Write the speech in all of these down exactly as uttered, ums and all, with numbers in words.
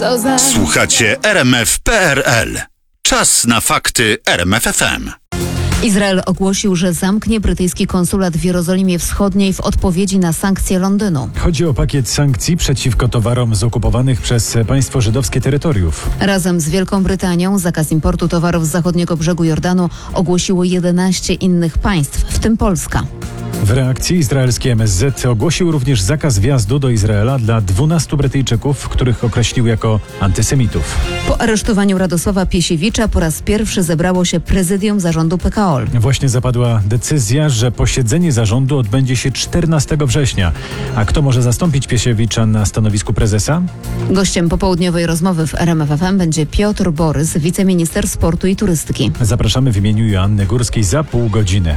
Co za... Słuchacie R M F kropka P R L. Czas na fakty R M F F M. Izrael ogłosił, że zamknie brytyjski konsulat w Jerozolimie Wschodniej w odpowiedzi na sankcje Londynu. Chodzi o pakiet sankcji przeciwko towarom z okupowanych przez państwo żydowskie terytoriów. Razem z Wielką Brytanią zakaz importu towarów z zachodniego brzegu Jordanu ogłosiło jedenaście innych państw, w tym Polska. W reakcji izraelski M S Z ogłosił również zakaz wjazdu do Izraela dla dwunastu Brytyjczyków, których określił jako antysemitów. Po aresztowaniu Radosława Piesiewicza po raz pierwszy zebrało się prezydium zarządu P K O L. Właśnie zapadła decyzja, że posiedzenie zarządu odbędzie się czternastego września. A kto może zastąpić Piesiewicza na stanowisku prezesa? Gościem popołudniowej rozmowy w R M F F M będzie Piotr Borys, wiceminister sportu i turystyki. Zapraszamy w imieniu Joanny Górskiej za pół godziny.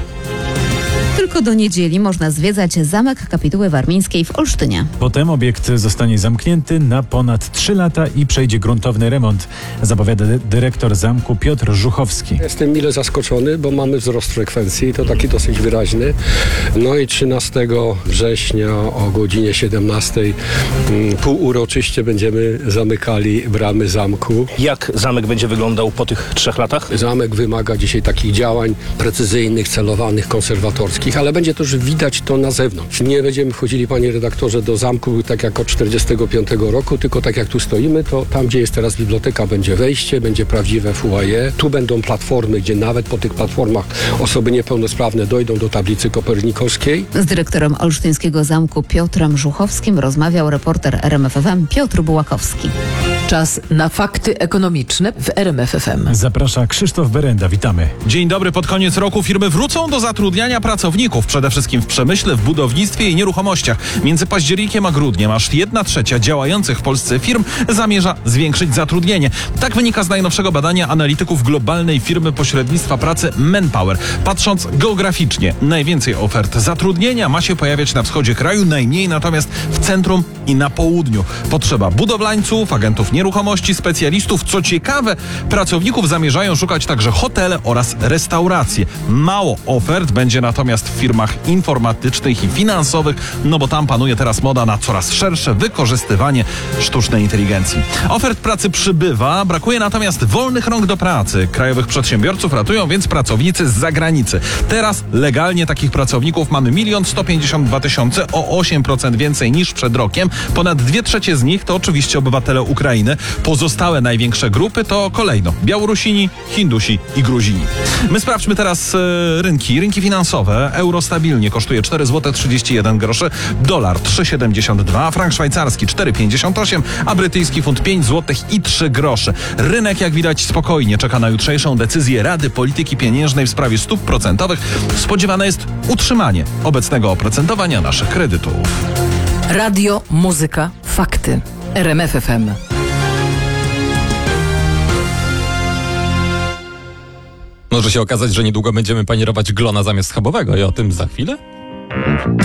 Tylko do niedzieli można zwiedzać Zamek Kapituły Warmińskiej w Olsztynie. Potem obiekt zostanie zamknięty na ponad trzy lata i przejdzie gruntowny remont, zapowiada dy- dyrektor zamku Piotr Żuchowski. Jestem mile zaskoczony, bo mamy wzrost frekwencji, to taki dosyć wyraźny. No i trzynastego września o godzinie siedemnastej mm, półuroczyście będziemy zamykali bramy zamku. Jak zamek będzie wyglądał po tych trzech latach? Zamek wymaga dzisiaj takich działań precyzyjnych, celowanych, konserwatorskich, ale będzie też widać to na zewnątrz. Nie będziemy wchodzili, panie redaktorze, do zamku tak jak od czterdziestego piątego roku, tylko tak jak tu stoimy, to tam, gdzie jest teraz biblioteka, będzie wejście, będzie prawdziwe foyer. Tu będą platformy, gdzie nawet po tych platformach osoby niepełnosprawne dojdą do tablicy kopernikowskiej. Z dyrektorem olsztyńskiego zamku Piotrem Żuchowskim rozmawiał reporter R M F F M Piotr Bułakowski. Czas na fakty ekonomiczne w R M F F M. Zaprasza Krzysztof Berenda, witamy. Dzień dobry. Pod koniec roku firmy wrócą do zatrudniania pracowników, przede wszystkim w przemyśle, w budownictwie i nieruchomościach. Między październikiem a grudniem aż jedna trzecia działających w Polsce firm zamierza zwiększyć zatrudnienie. Tak wynika z najnowszego badania analityków globalnej firmy pośrednictwa pracy Manpower. Patrząc geograficznie, najwięcej ofert zatrudnienia ma się pojawiać na wschodzie kraju, najmniej natomiast w centrum i na południu. Potrzeba budowlańców, agentów nieruchomości, specjalistów. Co ciekawe, pracowników zamierzają szukać także hotele oraz restauracje. Mało ofert będzie natomiast w firmach informatycznych i finansowych, no bo tam panuje teraz moda na coraz szersze wykorzystywanie sztucznej inteligencji. Ofert pracy przybywa, brakuje natomiast wolnych rąk do pracy. Krajowych przedsiębiorców ratują więc pracownicy z zagranicy. Teraz legalnie takich pracowników mamy milion sto pięćdziesiąt dwa tysiące, o osiem procent więcej niż przed rokiem. Ponad dwie trzecie z nich to oczywiście obywatele Ukrainy. Pozostałe największe grupy to kolejno Białorusini, Hindusi i Gruzini. My sprawdźmy teraz e, rynki, rynki finansowe. Euro stabilnie kosztuje cztery złote trzydzieści jeden groszy, dolar trzy siedemdziesiąt dwa, frank szwajcarski cztery pięćdziesiąt osiem, a brytyjski funt pięć złotych i trzy grosze. Rynek, jak widać, spokojnie czeka na jutrzejszą decyzję Rady Polityki Pieniężnej w sprawie stóp procentowych. Spodziewane jest utrzymanie obecnego oprocentowania naszych kredytów. Radio, muzyka, fakty. R M F F M. Może się okazać, że niedługo będziemy panierować glona zamiast schabowego i o tym za chwilę?